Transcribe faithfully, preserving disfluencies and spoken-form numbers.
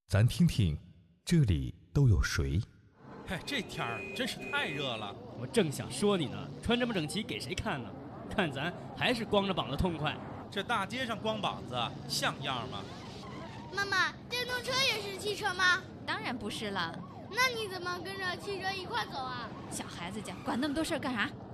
咱听听这里都有谁？ 哎，这天儿真是太热了。 我正想说你呢，穿这么整齐给谁看呢？看咱还是光着膀子痛快。 这大街上光膀子像样吗？ 妈妈，电动车也是汽车吗？ 当然不是了。 那你怎么跟着汽车一块走啊？ 小孩子家管那么多事儿干啥？